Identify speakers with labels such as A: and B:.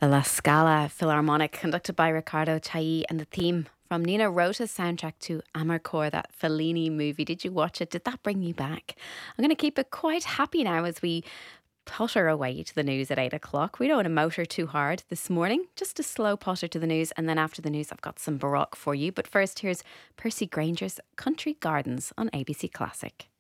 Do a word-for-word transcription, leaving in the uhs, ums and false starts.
A: The La Scala Philharmonic, conducted by Riccardo Chailly, and the theme from Nino Rota's soundtrack to Amarcord, that Fellini movie. Did you watch it? Did that bring you back? I'm going to keep it quite happy now as we putter away to the news at eight o'clock. We don't want to motor too hard this morning, just a slow potter to the news. And then after the news, I've got some Baroque for you. But first, here's Percy Granger's Country Gardens on A B C Classic.